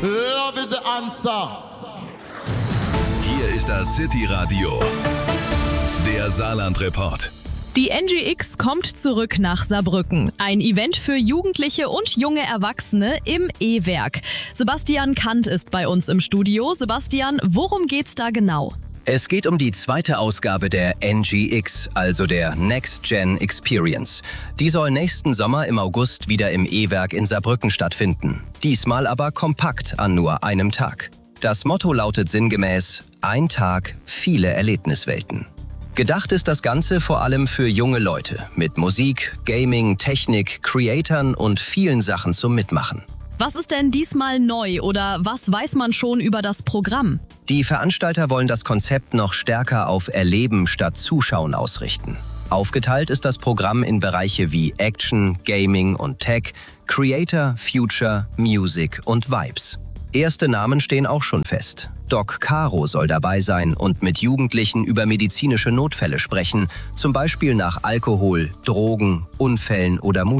Love is the answer. Hier ist das City Radio, der Saarland-Report. Die NGX kommt zurück nach Saarbrücken. Ein Event für Jugendliche und junge Erwachsene im E-Werk. Sebastian Kant ist bei uns im Studio. Sebastian, worum geht's da genau? Es geht um die zweite Ausgabe der NGX, also der Next Gen Experience. Die soll nächsten Sommer im August wieder im E-Werk in Saarbrücken stattfinden. Diesmal aber kompakt an nur einem Tag. Das Motto lautet sinngemäß: ein Tag, viele Erlebniswelten. Gedacht ist das Ganze vor allem für junge Leute mit Musik, Gaming, Technik, Creatern und vielen Sachen zum Mitmachen. Was ist denn diesmal neu oder was weiß man schon über das Programm? Die Veranstalter wollen das Konzept noch stärker auf Erleben statt Zuschauen ausrichten. Aufgeteilt ist das Programm in Bereiche wie Action, Gaming und Tech, Creator, Future, Music und Vibes. Erste Namen stehen auch schon fest. Doc Caro soll dabei sein und mit Jugendlichen über medizinische Notfälle sprechen, zum Beispiel nach Alkohol, Drogen, Unfällen oder